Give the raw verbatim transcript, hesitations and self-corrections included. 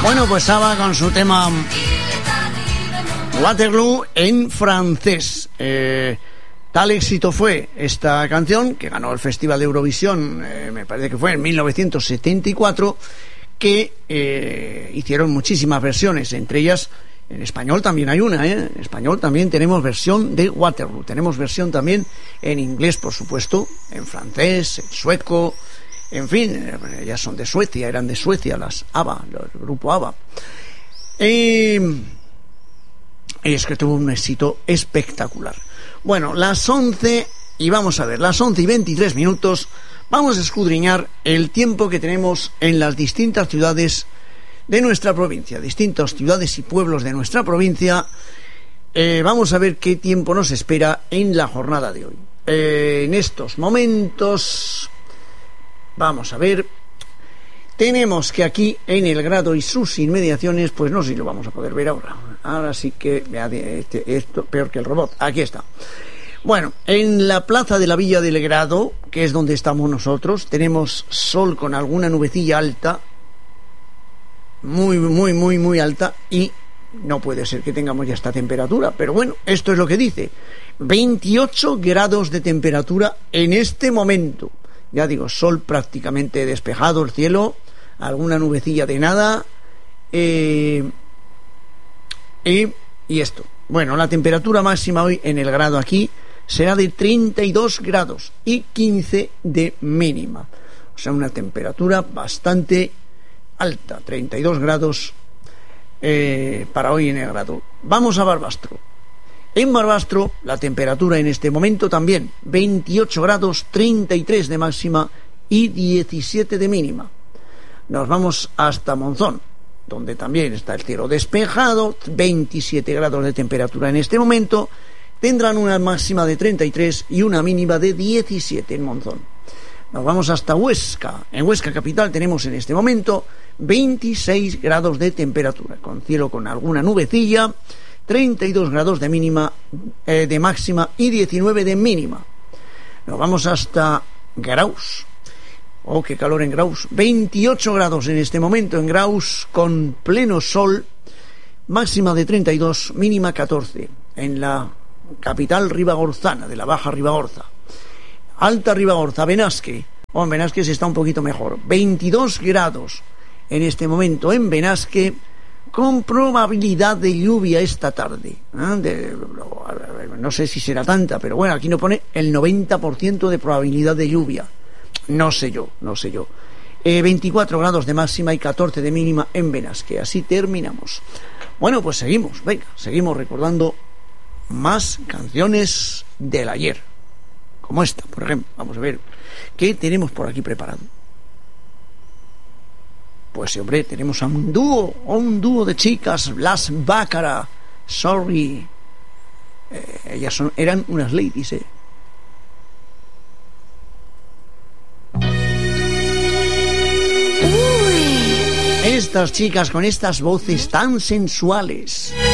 Bueno, pues ABBA con su tema Waterloo en francés. Eh, tal éxito fue esta canción, que ganó el Festival de Eurovisión, eh, me parece que fue en mil novecientos setenta y cuatro, que eh, hicieron muchísimas versiones, entre ellas en español también hay una, ¿eh? En español también tenemos versión de Waterloo, tenemos versión también en inglés, por supuesto, en francés, en sueco, en fin, ellas son de Suecia, eran de Suecia las ABBA, el grupo ABBA. Eh, y es que tuvo un éxito espectacular. Bueno, las once, y vamos a ver, las once y veintitrés minutos, vamos a escudriñar el tiempo que tenemos en las distintas ciudades de nuestra provincia, distintas ciudades y pueblos de nuestra provincia. Eh, vamos a ver qué tiempo nos espera en la jornada de hoy. Eh, en estos momentos, vamos a ver, tenemos que aquí en el Grado y sus inmediaciones, pues no sé si lo vamos a poder ver ahora. Ahora sí que, este, esto peor que el robot, aquí está. Bueno, en la plaza de la Villa del Grado, que es donde estamos nosotros, tenemos sol con alguna nubecilla alta, muy, muy, muy, muy alta, y no puede ser que tengamos ya esta temperatura, pero bueno, esto es lo que dice, veintiocho grados de temperatura en este momento. Ya digo, sol prácticamente despejado, el cielo, alguna nubecilla de nada, eh, y, y esto. Bueno, la temperatura máxima hoy en el Grado aquí será de treinta y dos grados y quince de mínima. O sea, una temperatura bastante alta, treinta y dos grados eh, para hoy en el Grado. Vamos a Barbastro. En Barbastro la temperatura en este momento también veintiocho grados, treinta y tres de máxima y diecisiete de mínima. Nos vamos hasta Monzón, donde también está el cielo despejado, veintisiete grados de temperatura en este momento. Tendrán una máxima de treinta y tres y una mínima de diecisiete en Monzón. Nos vamos hasta Huesca. En Huesca capital tenemos en este momento veintiséis grados de temperatura, con cielo con alguna nubecilla, treinta y dos grados de mínima, eh, de máxima y diecinueve de mínima. Nos vamos hasta Graus. Oh, qué calor en Graus. veintiocho grados en este momento en Graus, con pleno sol, máxima de treinta y dos, mínima catorce. En la capital ribagorzana, de la Baja Ribagorza. Alta Ribagorza, Benasque. Oh, en Benasque se está un poquito mejor. veintidós grados en este momento en Benasque, con probabilidad de lluvia esta tarde. ¿Eh? De, no sé si será tanta, pero bueno, aquí nos pone el noventa por ciento de probabilidad de lluvia. No sé yo, no sé yo. Eh, veinticuatro grados de máxima y catorce de mínima en Benasque. Así terminamos. Bueno, pues seguimos, venga, seguimos recordando más canciones del ayer. Como esta, por ejemplo. Vamos a ver qué tenemos por aquí preparado. Pues sí, hombre, tenemos a un dúo, un dúo de chicas, las Bácara, Sorry. Eh, ellas son, eran unas ladies, eh. Uy. Estas chicas con estas voces tan sensuales.